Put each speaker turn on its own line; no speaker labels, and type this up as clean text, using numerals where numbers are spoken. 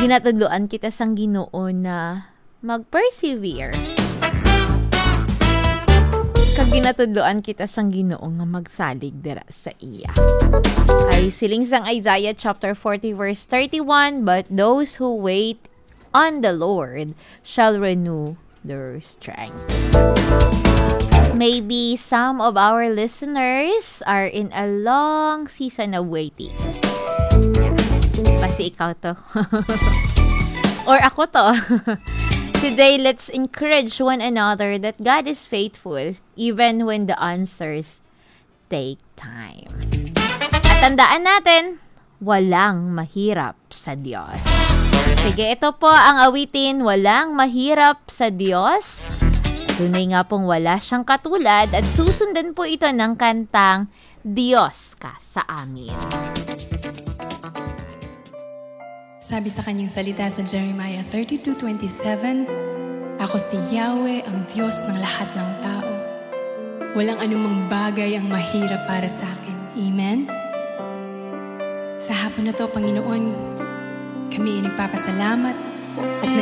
ginatudloan kita sang Ginoo na mag-persevere. Kag ginatudloan kita sang Ginoo nga magsalig dira sa iya. Ay siling sang Isaiah chapter 40 verse 31, but those who wait on the Lord shall renew their strength. Maybe some of our listeners are in a long season of waiting. Basi ikaw to. Or ako to. Today, let's encourage one another that God is faithful even when the answers take time. At tandaan natin, walang mahirap sa Diyos. Sige, ito po ang awitin, walang mahirap sa Diyos. Tunay nga pong wala siyang katulad at susundan po ito ng kantang Diyos ka sa amin.
Sabi sa kanyang salita sa Jeremiah 32:27, ako si Yahweh, ang Diyos ng lahat ng tao. Walang anumang bagay ang mahirap para sa akin. Amen? Sa hapon na to, Panginoon, kami ay nagpapasalamat at